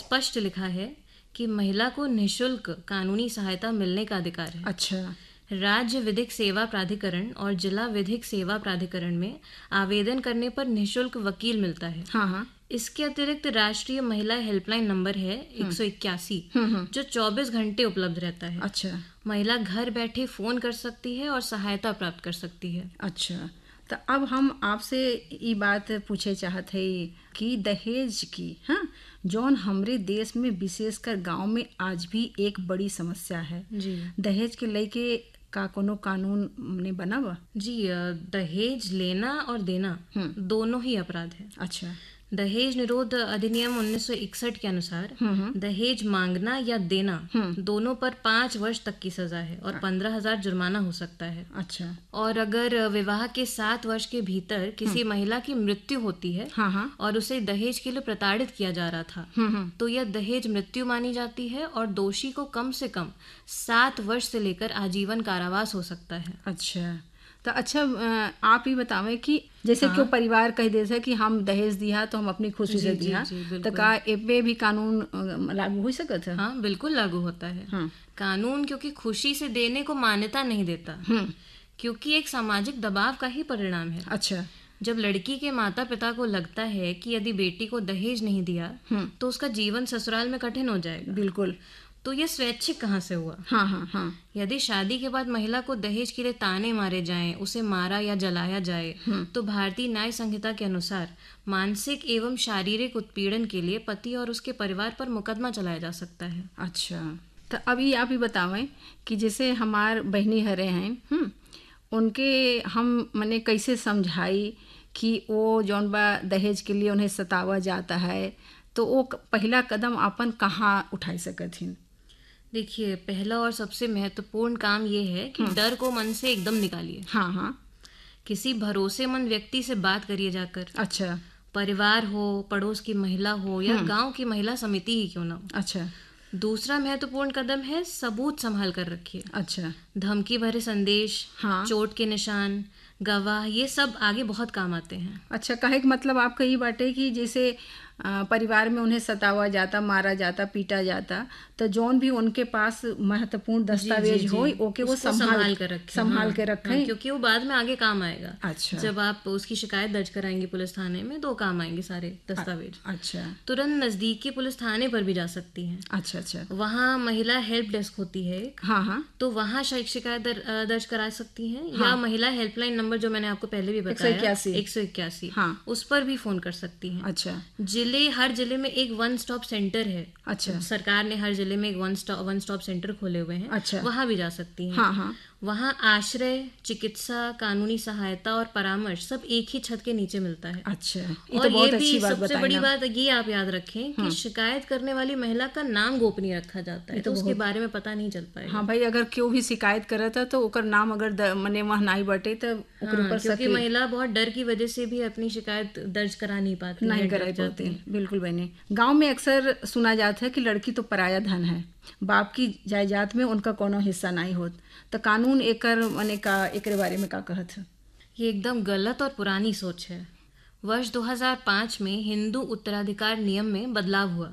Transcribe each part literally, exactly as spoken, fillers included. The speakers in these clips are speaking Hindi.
स्पष्ट लिखा है कि महिला को निःशुल्क कानूनी सहायता मिलने का अधिकार है। अच्छा। राज्य विधिक सेवा प्राधिकरण और जिला विधिक सेवा प्राधिकरण में आवेदन करने पर निःशुल्क वकील मिलता है। हाँ हाँ। इसके अतिरिक्त राष्ट्रीय महिला हेल्पलाइन नंबर है एक सौ इक्यासी, जो चौबीस घंटे उपलब्ध रहता है। अच्छा। महिला घर बैठे फोन कर सकती है और सहायता प्राप्त कर सकती है। अच्छा, तो अब हम आपसे ये बात पूछे चाहते हैं कि दहेज की, हाँ, जौन हमरे देश में विशेषकर गांव में आज भी एक बड़ी समस्या है जी। दहेज के लेके का कोनो कानून ने बना बा? जी, दहेज लेना और देना दोनों ही अपराध है। अच्छा। दहेज निरोध अधिनियम उन्नीस सौ इकसठ के अनुसार दहेज मांगना या देना दोनों पर पाँच वर्ष तक की सजा है और पंद्रह हजार जुर्माना हो सकता है। अच्छा। और अगर विवाह के सात वर्ष के भीतर किसी महिला की मृत्यु होती है हाँ हाँ। और उसे दहेज के लिए प्रताड़ित किया जा रहा था, तो यह दहेज मृत्यु मानी जाती है और दोषी को कम से कम सात वर्ष से लेकर आजीवन कारावास हो सकता है। अच्छा, तो अच्छा आप ही बतावें कि जैसे हाँ। क्यों परिवार कह दे कि हम दहेज दिया तो हम अपनी खुशी से दिया, तो का ए भी कानून लागू हो सकता है? हाँ, बिल्कुल लागू होता है। हाँ। कानून क्योंकि खुशी से देने को मान्यता नहीं देता, क्योंकि एक सामाजिक दबाव का ही परिणाम है। अच्छा। जब लड़की के माता पिता को लगता है कि यदि बेटी को दहेज नहीं दिया तो उसका जीवन ससुराल में कठिन हो जाएगा। बिल्कुल। तो ये स्वैच्छिक कहाँ से हुआ? हाँ हाँ हाँ। यदि शादी के बाद महिला को दहेज के लिए ताने मारे जाएं, उसे मारा या जलाया जाए, तो भारतीय न्याय संहिता के अनुसार मानसिक एवं शारीरिक उत्पीड़न के लिए पति और उसके परिवार पर मुकदमा चलाया जा सकता है। अच्छा, तो अभी आप ही बतावें कि जैसे हमार बहनी हरे हैं, हम्म उनके हम मने कैसे समझाई कि वो जौन बा दहेज के लिए उन्हें सतावा जाता है, तो वो पहला कदम अपन कहाँ उठाई सकथिन? देखिए, पहला और सबसे महत्वपूर्ण काम ये है कि डर को मन से एकदम निकालिए। हाँ हाँ। किसी भरोसेमंद व्यक्ति से बात करिए जाकर। अच्छा। परिवार हो, पड़ोस की महिला हो या गांव की महिला समिति ही क्यों ना हो। अच्छा। दूसरा महत्वपूर्ण कदम है सबूत संभाल कर रखिए। अच्छा। धमकी भरे संदेश, हाँ। चोट के निशान, गवाह, ये सब आगे बहुत काम आते हैं। अच्छा, कहे मतलब आपका ये बाटे कि जैसे परिवार में उन्हें सतावा जाता, मारा जाता, पीटा जाता, तो जौन भी उनके पास महत्वपूर्ण दस्तावेज हो ओके वो संभाल कर रखें, संभाल के रखें, हाँ, क्योंकि वो बाद में आगे काम आएगा। अच्छा। जब आप उसकी शिकायत दर्ज कराएंगे पुलिस थाने में तो काम आएंगे सारे दस्तावेज। अच्छा। तुरंत नजदीकी पुलिस थाने पर भी जा सकती हैं। अच्छा अच्छा। वहाँ महिला हेल्प डेस्क होती है। हाँ हाँ। तो वहाँ शिकायत दर्ज करा सकती हैं, या महिला हेल्पलाइन नंबर जो मैंने आपको पहले भी बताया एक सौ इक्यासी, उस पर भी फोन कर सकती हैं। अच्छा। जिले हर जिले में एक वन स्टॉप सेंटर है। अच्छा। सरकार ने हर जिले में एक one stop one stop centre खोले हुए हैं। अच्छा। वहां भी जा सकती हैं। हाँ हाँ। वहाँ आश्रय, चिकित्सा, कानूनी सहायता और परामर्श सब एक ही छत के नीचे मिलता है। अच्छा, ये और तो बहुत ये भी सबसे बड़ी बात ये आप याद रखें कि शिकायत करने वाली महिला का नाम गोपनीय रखा जाता है, तो, तो उसके बारे में पता नहीं चल पाएगा। हाँ भाई, अगर क्यों भी शिकायत करे था तो ओकर नाम अगर मने वहाँ नहीं बटे तो ऊपर ऊपर क्योंकि महिला बहुत डर की वजह से भी अपनी शिकायत दर्ज करा नहीं पाती, नहीं करा पाती। बिल्कुल बहने, गाँव में अक्सर सुना जाता है कि लड़की तो पराया धन है, बाप की जायदाद में उनका कोनो हिस्सा नहीं होत, तो कानून एकर मने का एकरे बारे में का कहत है? ये एकदम गलत और पुरानी सोच है। वर्ष दो हज़ार पाँच में हिंदू उत्तराधिकार नियम में बदलाव हुआ।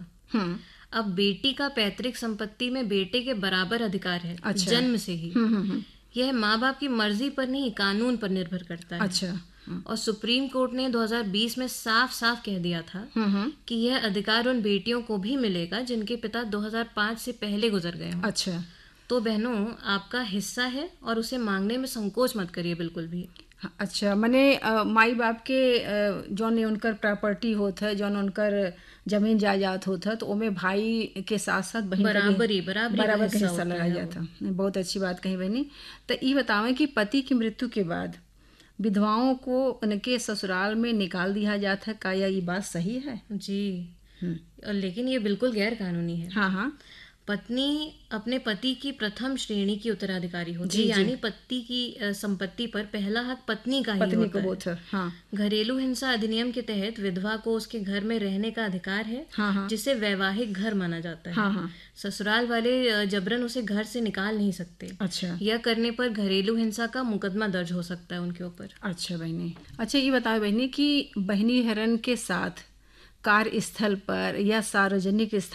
अब बेटी का पैतृक संपत्ति में बेटे के बराबर अधिकार है। अच्छा। जन्म से ही। यह माँ बाप की मर्जी पर नहीं, कानून पर निर्भर करता है। अच्छा। और सुप्रीम कोर्ट ने दो हज़ार बीस में साफ साफ कह दिया था कि यह अधिकार उन बेटियों को भी मिलेगा जिनके पिता दो हज़ार पाँच से पहले गुजर गए हों। अच्छा। तो बहनों, आपका हिस्सा है और उसे मांगने में संकोच मत करिए बिल्कुल भी। अच्छा, मने माई बाप के जौन उनकर प्रॉपर्टी होता है, जौन उनकर जमीन जायदाद होता है, तो उनमें भाई के साथ साथ बहन बराबरी बराबरी बराबर का हिस्सा लगाया जाता। बहुत अच्छी बात कही बहनी। तो ये बतावें कि पति की मृत्यु के बाद विधवाओं को उनके ससुराल में निकाल दिया जाता है, क्या ये बात सही है? जी, लेकिन ये बिल्कुल गैर कानूनी है। हाँ हाँ। पत्नी अपने पति की प्रथम श्रेणी की उत्तराधिकारी होती है, यानी पति की संपत्ति पर पहला हक पत्नी का ही पत्नी होता को है। है। हाँ। घरेलू हिंसा अधिनियम के तहत विधवा को उसके घर में रहने का अधिकार है। हाँ हाँ। जिसे वैवाहिक घर माना जाता है। हाँ हाँ। ससुराल वाले जबरन उसे घर से निकाल नहीं सकते। अच्छा। यह करने पर घरेलू हिंसा का मुकदमा दर्ज हो सकता है उनके ऊपर। अच्छा बहनी। अच्छा, ये बताओ बहनी कि बहनी हरन के साथ कार्यस्थल पर या सार्वजनिक